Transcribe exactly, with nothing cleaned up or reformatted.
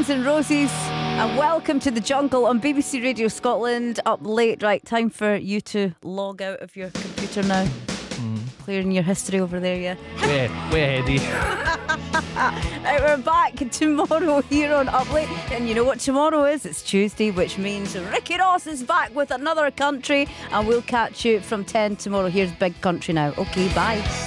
Guns N' Roses, and welcome to the Jungle on B B C Radio Scotland. Up late, right? Time for you to log out of your computer now. Mm. Clearing your history over there, yeah. Way, way aheady. Right, we're back tomorrow here on Up Late, and you know what tomorrow is? It's Tuesday, which means Ricky Ross is back with another country, and we'll catch you from ten tomorrow. Here's Big Country now. Okay, bye.